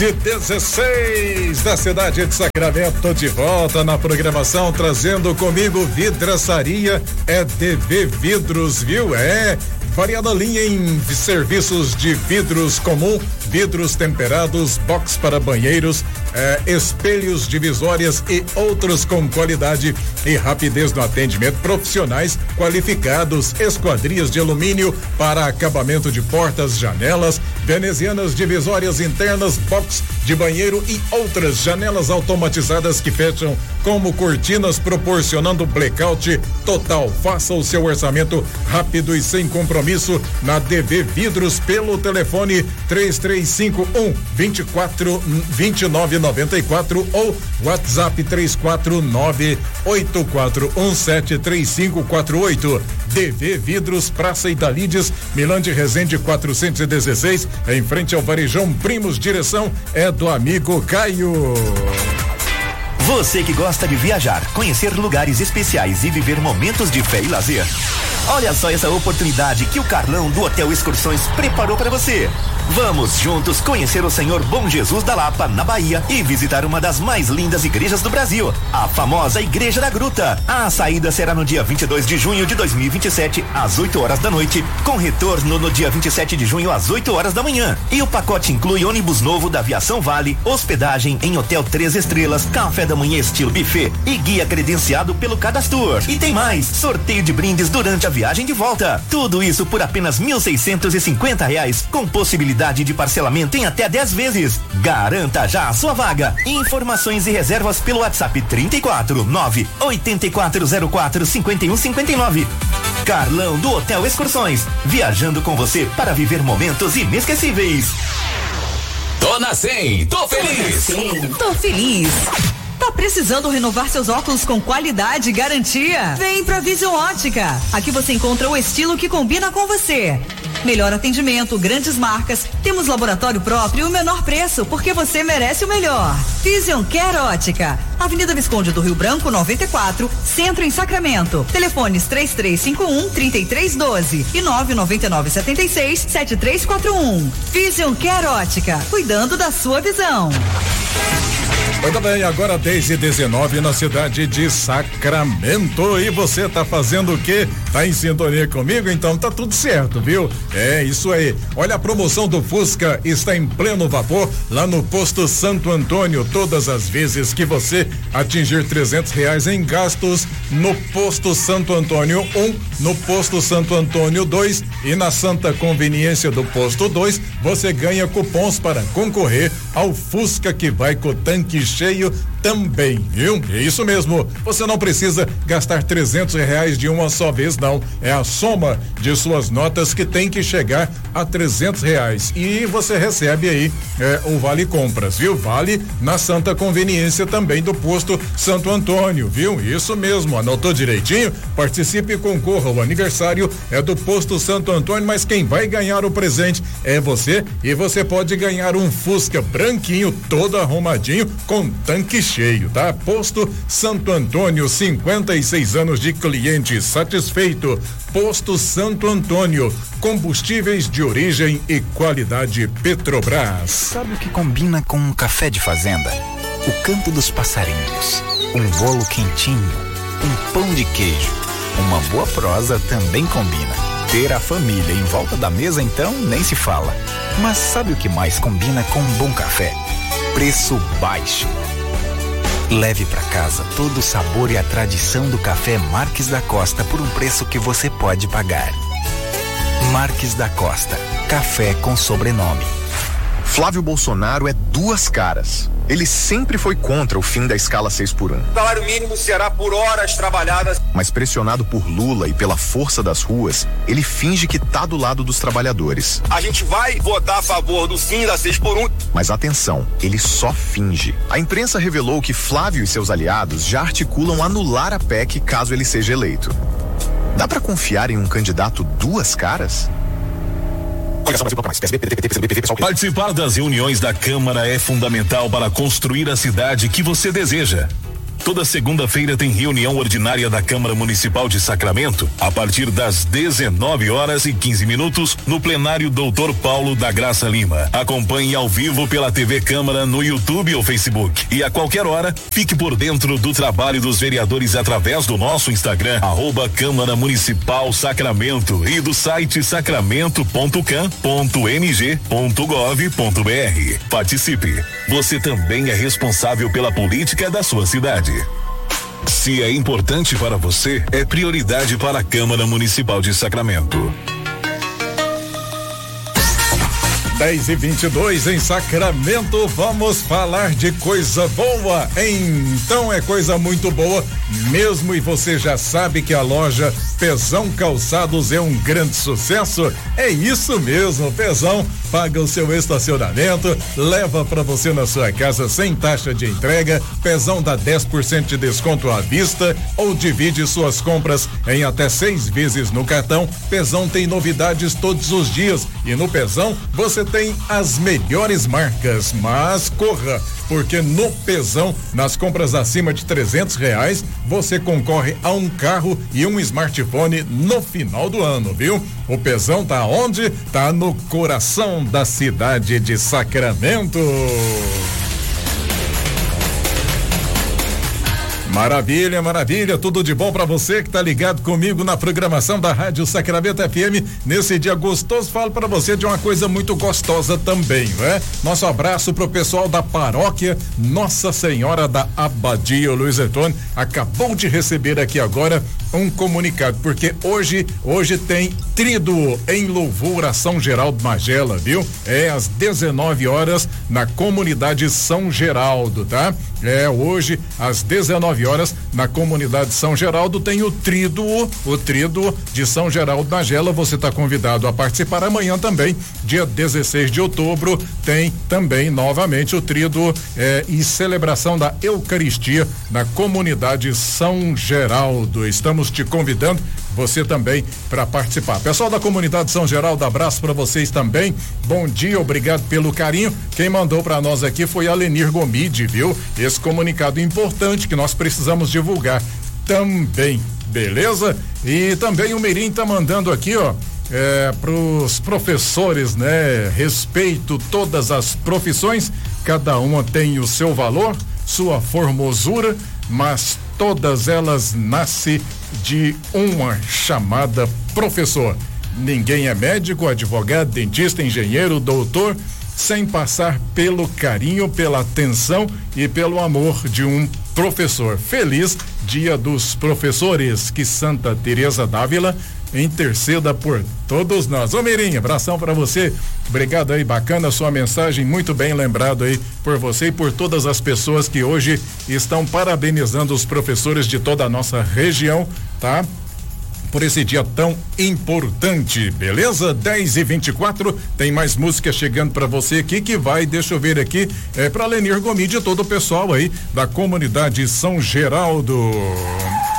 16 da cidade de Sacramento, de volta na programação, trazendo comigo vidraçaria DV Vidros, viu? Variada linha em serviços de vidros comum, vidros temperados, box para banheiros, espelhos, divisórias e outros com qualidade e rapidez no atendimento, profissionais qualificados, esquadrias de alumínio para acabamento de portas, janelas, venezianas, divisórias internas, box de banheiro e outras janelas automatizadas que fecham como cortinas, proporcionando blackout total. Faça o seu orçamento rápido e sem compromisso na DV Vidros pelo telefone 3351-2994 ou WhatsApp 349-8417-3548. DV Vidros, Praça Italides, Milande Resende 416, em frente ao Varejão Primos, direção é do amigo Caio. Você que gosta de viajar, conhecer lugares especiais e viver momentos de fé e lazer. Olha só essa oportunidade que o Carlão do Hotel Excursões preparou para você. Vamos juntos conhecer o Senhor Bom Jesus da Lapa, na Bahia, e visitar uma das mais lindas igrejas do Brasil, a famosa Igreja da Gruta. A saída será no dia 22 de junho de 2027, às 8 horas da noite, com retorno no dia 27 de junho, às 8 horas da manhã. E o pacote inclui ônibus novo da Aviação Vale, hospedagem em hotel 3 estrelas, café da manhã estilo buffet e guia credenciado pelo Cadastur. E tem mais, sorteio de brindes durante a viagem de volta. Tudo isso por apenas R$1.650, com possibilidade de parcelamento em até 10 vezes. Garanta já a sua vaga. Informações e reservas pelo WhatsApp 349-8404-5159. Carlão do Hotel Excursões, viajando com você para viver momentos inesquecíveis. Tô na 100, tô feliz. Tô feliz. Tá precisando renovar seus óculos com qualidade e garantia? Vem pra Vision Ótica. Aqui você encontra o estilo que combina com você. Melhor atendimento, grandes marcas, temos laboratório próprio e o menor preço, porque você merece o melhor. Vision Care Ótica, Avenida Visconde do Rio Branco, 94, Centro em Sacramento. Telefones 3351-3312 e 99976-7341. Vision Care Ótica, cuidando da sua visão. Muito bem, agora 10h19 na cidade de Sacramento. E você tá fazendo o quê? Tá em sintonia comigo? Então tá tudo certo, viu? É isso aí. Olha, a promoção do Fusca está em pleno vapor lá no posto Santo Antônio. Todas as vezes que você atingir R$300 em gastos no posto Santo Antônio 1, no posto Santo Antônio 2 e na Santa Conveniência do posto 2, você ganha cupons para concorrer ao Fusca que vai com o tanque cheio também, viu? É isso mesmo. Você não precisa gastar R$300 de uma só vez, não. É a soma de suas notas que tem que chegar a R$300 e você recebe aí o Vale Compras, viu? Vale na Santa Conveniência também do posto Santo Antônio, viu? Isso mesmo. Anotou direitinho? Participe e concorra. O aniversário é do posto Santo Antônio, mas quem vai ganhar o presente é você, e você pode ganhar um Fusca branquinho, todo arrumadinho, com tanque cheio, tá? Posto Santo Antônio, 56 anos de cliente satisfeito. Posto Santo Antônio, combustíveis de origem e qualidade Petrobras. Sabe o que combina com um café de fazenda? O canto dos passarinhos, um bolo quentinho, um pão de queijo. Uma boa prosa também combina. Ter a família em volta da mesa, então, nem se fala. Mas sabe o que mais combina com um bom café? Preço baixo. Leve para casa todo o sabor e a tradição do café Marques da Costa por um preço que você pode pagar. Marques da Costa, café com sobrenome. Flávio Bolsonaro é duas caras. Ele sempre foi contra o fim da escala 6x1. O salário mínimo será por horas trabalhadas. Mas pressionado por Lula e pela força das ruas, ele finge que tá do lado dos trabalhadores. A gente vai votar a favor do fim da 6x1. Mas atenção, ele só finge. A imprensa revelou que Flávio e seus aliados já articulam anular a PEC caso ele seja eleito. Dá pra confiar em um candidato duas caras? Participar das reuniões da Câmara é fundamental para construir a cidade que você deseja. Toda segunda-feira tem reunião ordinária da Câmara Municipal de Sacramento, a partir das 19h15 no plenário Dr. Paulo da Graça Lima. Acompanhe ao vivo pela TV Câmara no YouTube ou Facebook. E a qualquer hora, fique por dentro do trabalho dos vereadores através do nosso Instagram, @Câmara Municipal Sacramento, e do site sacramento.cam.mg.gov.br. Participe. Você também é responsável pela política da sua cidade. Se é importante para você, é prioridade para a Câmara Municipal de Sacramento. 10h22 em Sacramento, vamos falar de coisa boa. Então é coisa muito boa mesmo, e você já sabe que a loja Pezão Calçados é um grande sucesso. É isso mesmo, Pezão paga o seu estacionamento, leva para você na sua casa sem taxa de entrega. Pezão dá 10% de desconto à vista ou divide suas compras em até 6 vezes no cartão. Pezão tem novidades todos os dias, e no Pezão você tem as melhores marcas, mas corra, porque no Pezão, nas compras acima de R$300, você concorre a um carro e um smartphone no final do ano, viu? O Pezão tá onde? Tá no coração da cidade de Sacramento. Maravilha, maravilha, tudo de bom pra você que tá ligado comigo na programação da Rádio Sacramento FM. Nesse dia gostoso, falo pra você de uma coisa muito gostosa também, né? Nosso abraço pro pessoal da paróquia Nossa Senhora da Abadia. O Luiz Antônio acabou de receber aqui agora um comunicado, porque hoje tem tríduo em louvor a São Geraldo Magela, viu? É às 19 horas na comunidade São Geraldo, tá? Hoje às 19 horas na comunidade São Geraldo tem o tríduo de São Geraldo Magela. Você está convidado a participar. Amanhã também, dia 16 de outubro, tem também novamente o tríduo e celebração da Eucaristia na comunidade São Geraldo. Estamos te convidando, você também, para participar. Pessoal da comunidade São Geraldo, abraço para vocês também. Bom dia, obrigado pelo carinho. Quem mandou para nós aqui foi a Lenir Gomide, viu? Esse comunicado importante que nós precisamos divulgar também, beleza? E também o Mirim tá mandando aqui, ó, pros professores, né? Respeito todas as profissões, cada uma tem o seu valor, sua formosura, mas todas elas nascem de uma chamada professor. Ninguém é médico, advogado, dentista, engenheiro, doutor, sem passar pelo carinho, pela atenção e pelo amor de um professor. Feliz Dia dos Professores, que Santa Teresa d'Ávila interceda por todos nós. Ô Mirinha, abração pra você, obrigado aí, bacana sua mensagem, muito bem lembrado aí por você e por todas as pessoas que hoje estão parabenizando os professores de toda a nossa região, tá? Por esse dia tão importante, beleza? 10h24, tem mais música chegando pra você aqui que vai, deixa eu ver aqui, pra Lenir Gomide e todo o pessoal aí da comunidade São Geraldo.